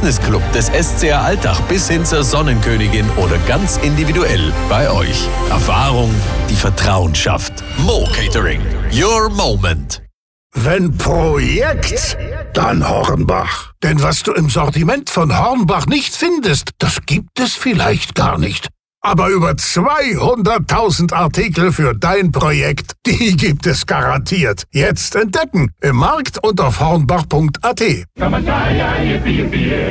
Business Club des SCR Alltag bis hin zur Sonnenkönigin oder ganz individuell bei euch. Erfahrung, die Vertrauen schafft. Mo Catering. Your Moment. Wenn Projekt, dann Hornbach. Denn was du im Sortiment von Hornbach nicht findest, das gibt es vielleicht gar nicht. Aber über 200.000 Artikel für dein Projekt, die gibt es garantiert. Jetzt entdecken im Markt und auf hornbach.at.